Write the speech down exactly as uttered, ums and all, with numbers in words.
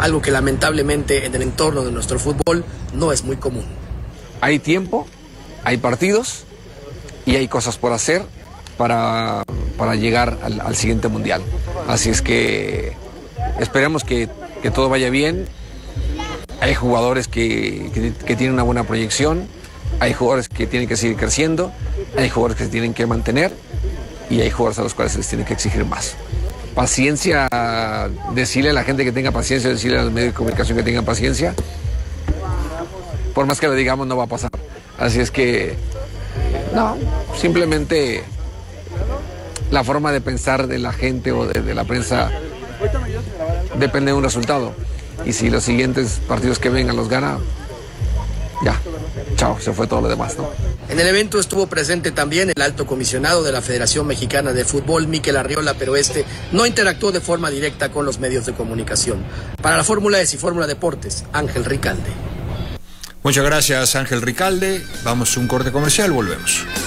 algo que lamentablemente en el entorno de nuestro fútbol no es muy común. Hay tiempo, hay partidos y hay cosas por hacer para, para llegar al, al siguiente mundial. Así es que esperemos que, que todo vaya bien. Hay jugadores que, que, que tienen una buena proyección, hay jugadores que tienen que seguir creciendo, hay jugadores que se tienen que mantener y hay jugadores a los cuales se les tiene que exigir más. Paciencia, decirle a la gente que tenga paciencia, decirle a los medios de comunicación que tengan paciencia. Por más que lo digamos, no va a pasar. Así es que, no, simplemente la forma de pensar de la gente o de, de la prensa depende de un resultado. Y si los siguientes partidos que vengan los gana, ya, chao, se fue todo lo demás, ¿no? En el evento estuvo presente también el alto comisionado de la Federación Mexicana de Fútbol, Mikel Arriola, pero este no interactuó de forma directa con los medios de comunicación. Para la Fórmula E S y Fórmula Deportes, Ángel Ricalde. Muchas gracias, Ángel Ricalde. Vamos a un corte comercial, volvemos.